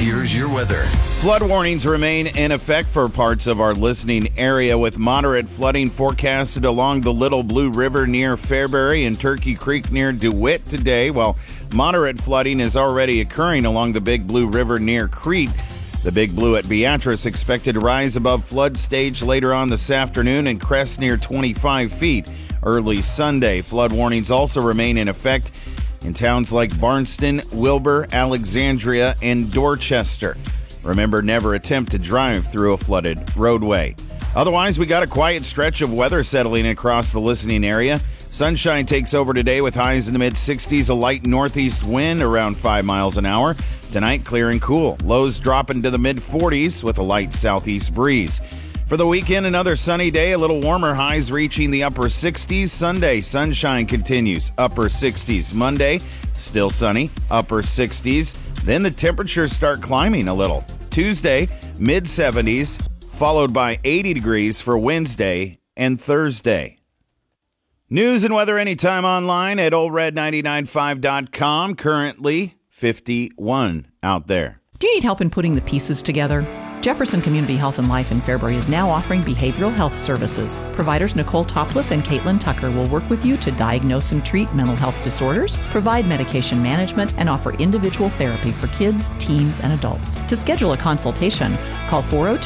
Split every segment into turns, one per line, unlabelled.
here's your weather.
Flood warnings remain in effect for parts of our listening area, with moderate flooding forecasted along the Little Blue River near Fairbury and Turkey Creek near DeWitt today, while moderate flooding is already occurring along the Big Blue River near Crete. The Big Blue at Beatrice expected to rise above flood stage later on this afternoon and crest near 25 feet early Sunday. Flood warnings also remain in effect in towns like Barnston, Wilbur, Alexandria, and Dorchester. Remember, never attempt to drive through a flooded roadway. Otherwise, we got a quiet stretch of weather settling across the listening area. Sunshine takes over today with highs in the mid-60s, a light northeast wind around 5 miles an hour. Tonight, clear and cool. Lows drop into the mid-40s with a light southeast breeze. For the weekend, another sunny day, a little warmer, highs reaching the upper 60s. Sunday, sunshine continues, upper 60s. Monday, still sunny, upper 60s. Then the temperatures start climbing a little. Tuesday, mid-70s, followed by 80 degrees for Wednesday and Thursday. News and weather anytime online at oldred995.com. Currently 51 out there.
Do you need help in putting the pieces together? Jefferson Community Health and Life in Fairbury is now offering behavioral health services. Providers Nicole Topliff and Caitlin Tucker will work with you to diagnose and treat mental health disorders, provide medication management, and offer individual therapy for kids, teens, and adults. To schedule a consultation, call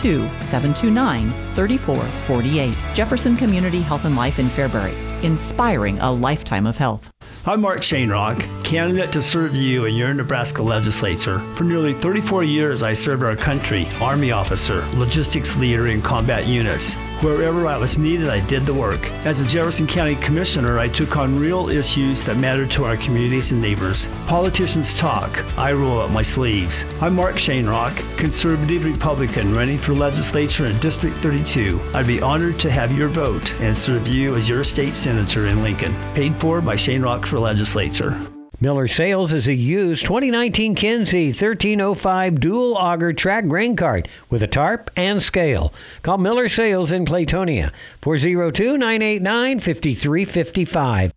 402-729-3448. Jefferson Community Health and Life in Fairbury, inspiring a lifetime of health.
I'm Mark Shanerock, candidate to serve you in your Nebraska legislature. For nearly 34 years, I served our country, Army officer, logistics leader in combat units. Wherever I was needed, I did the work. As a Jefferson County Commissioner, I took on real issues that mattered to our communities and neighbors. Politicians talk, I roll up my sleeves. I'm Mark Shanerock, conservative Republican running for legislature in District 32. I'd be honored to have your vote and serve you as your state senator in Lincoln. Paid for by Shanerock for Legislature.
Miller Sales is a used 2019 Kinsey 1305 dual auger track grain cart with a tarp and scale. Call Miller Sales in Claytonia, 402-989-5355.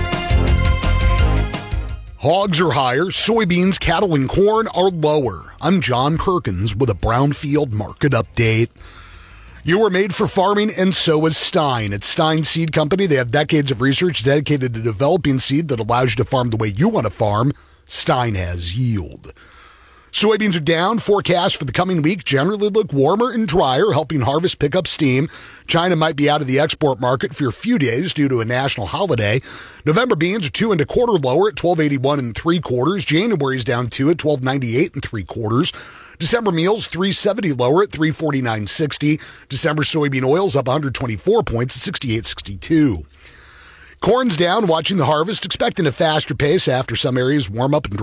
Hogs are higher, soybeans, cattle, and corn are lower. I'm John Perkins with a Brownfield Market Update. You were made for farming, and so is Stein. At Stein Seed Company, they have decades of research dedicated to developing seed that allows you to farm the way you want to farm. Stein has yield. Soybeans are down. Forecasts for the coming week generally look warmer and drier, helping harvest pick up steam. China might be out of the export market for a few days due to a national holiday. November beans are 2 1/4 lower at 12.81 3/4. January's down 2 at 12.98 3/4. December meals, 370 lower at 349.60. December soybean oils up 124 points at 68.62. Corn's down, watching the harvest, expecting a faster pace after some areas warm up and